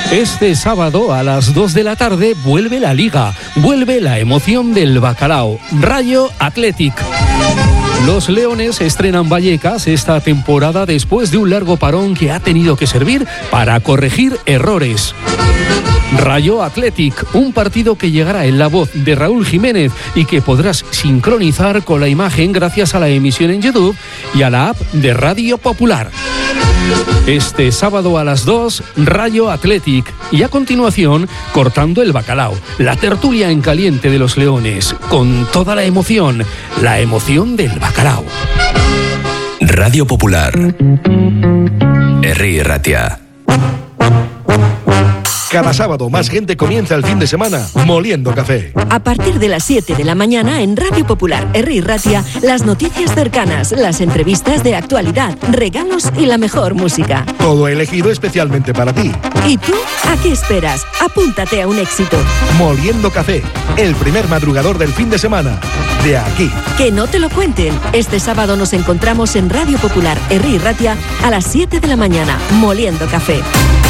Este sábado a las 2 de la tarde vuelve la Liga, vuelve la emoción del bacalao, Rayo Athletic. Los Leones estrenan Vallecas esta temporada después de un largo parón que ha tenido que servir para corregir errores. Rayo Athletic, un partido que llegará en la voz de Raúl Jiménez y que podrás sincronizar con la imagen gracias a la emisión en YouTube y a la app de Radio Popular. Este sábado a las 2, Rayo Athletic. Y a continuación, Cortando el Bacalao, la tertulia en caliente de los Leones, con toda la emoción del bacalao. Radio Popular. Herri Ratia. Cada sábado más gente comienza el fin de semana moliendo café. A partir de las 7 de la mañana en Radio Popular Herri Ratia, las noticias cercanas, las entrevistas de actualidad, regalos y la mejor música. Todo elegido especialmente para ti. ¿Y tú? ¿A qué esperas? Apúntate a un éxito. Moliendo café, el primer madrugador del fin de semana. De aquí. Que no te lo cuenten. Este sábado nos encontramos en Radio Popular Herri Ratia a las 7 de la mañana, moliendo café.